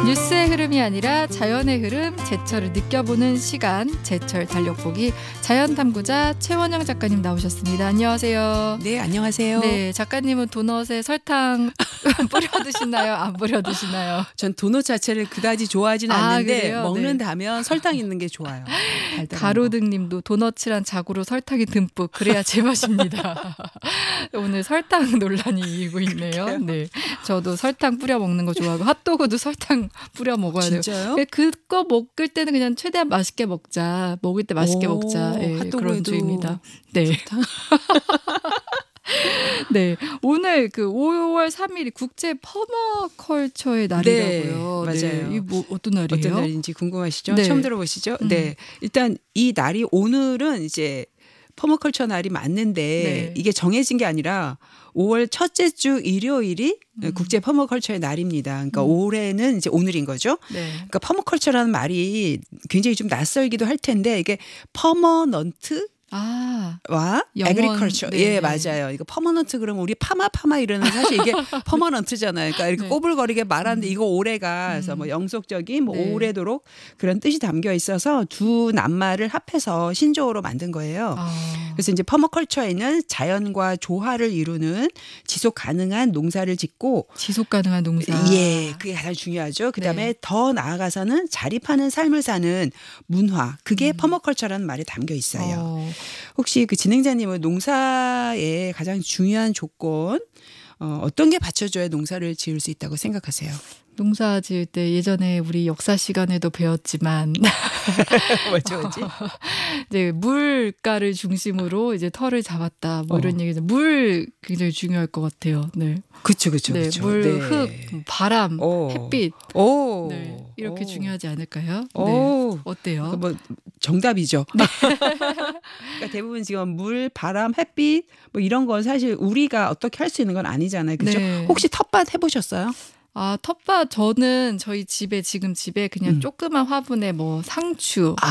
뉴스의 흐름이 아니라 자연의 흐름, 제철을 느껴보는 시간, 제철 달력보기 자연탐구자 최원영 작가님 나오셨습니다. 안녕하세요. 네, 안녕하세요. 네, 작가님은 도넛에 설탕 뿌려 드시나요? 안 뿌려 드시나요? 전 도넛 자체를 그다지 좋아하진 않는데 그래요? 먹는다면 설탕 있는 게 좋아요. 가로등님도 도넛이란 자고로 설탕이 듬뿍 그래야 제맛입니다. 오늘 설탕 논란이 이기고 있네요. 네, 저도 설탕 뿌려 먹는 거 좋아하고 핫도그도 설탕 뿌려 먹어야 돼요. 진짜요? 그거 먹을 때는 그냥 최대한 맛있게 먹자. 먹을 때 맛있게 먹자. 네, 그런 주의입니다. 네. 네, 오늘 그 5월 3일이 국제 퍼머컬처의 날이라고요. 네, 맞아요. 네, 이 뭐 어떤 날이에요? 어떤 날인지 궁금하시죠? 네. 처음 들어보시죠? 네, 일단 이 날이 오늘은 이제 퍼머컬처 날이 맞는데 네. 이게 정해진 게 아니라 5월 첫째 주 일요일이 국제 퍼머컬처의 날입니다. 그러니까 올해는 이제 오늘인 거죠. 네. 그러니까 퍼머컬처라는 말이 굉장히 좀 낯설기도 할 텐데 이게 퍼머넌트 와 영원, agriculture. 네. 예, 맞아요. 이거 퍼머넌트 그러면 우리 파마 이러는 사실 이게 퍼머넌트잖아요. 그러니까 이렇게 네. 꼬불거리게 말하는데 이거 오래가 그래서 뭐 영속적인 뭐 네. 오래도록 그런 뜻이 담겨 있어서 두 낱말을 합해서 신조어로 만든 거예요. 그래서 이제 퍼머컬처에는 자연과 조화를 이루는 지속 가능한 농사를 짓고 지속 가능한 농사. 예, 그게 가장 중요하죠. 그다음에 네. 더 나아가서는 자립하는 삶을 사는 문화. 그게 퍼머컬처라는 말에 담겨 있어요. 혹시 그 진행자님은 농사의 가장 중요한 조건 어떤 게 받쳐줘야 농사를 지을 수 있다고 생각하세요? 농사 지을 때 예전에 우리 역사 시간에도 배웠지만 뭐지? 이제 물가를 중심으로 이제 털을 잡았다. 뭐 이런 얘기죠. 물 굉장히 중요할 것 같아요. 네. 그렇죠. 네, 물, 네. 흙, 바람, 햇빛. 오. 네, 이렇게 중요하지 않을까요? 오. 네. 어때요? 뭐 정답이죠. 그러니까 대부분 지금 물, 바람, 햇빛 뭐 이런 건 사실 우리가 어떻게 할 수 있는 건 아니잖아요. 그렇죠? 네. 혹시 텃밭 해보셨어요? 텃밭 저는 저희 집에 지금 집에 그냥 조그만 화분에 뭐 상추